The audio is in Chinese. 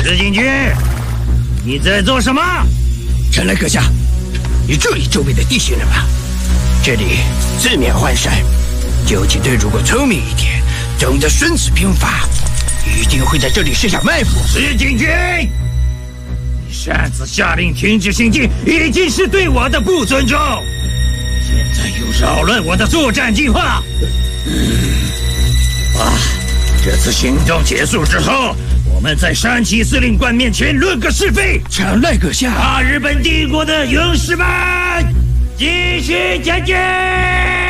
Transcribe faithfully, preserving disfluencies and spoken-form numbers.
石进军，你在做什么？ 臣来阁下，你注意周围的地形了吧？这里四面环山，游击队如果聪明一点，懂得《孙子兵法》，一定会在这里设下埋伏。 石进军，你擅自下令停止行进，已经是对我的不尊重。现在又扰乱我的作战计划。嗯，啊，这次行动结束之后，我们在山崎司令官面前论个是非。 常来阁下， 大日本帝国的勇士们，继续前进！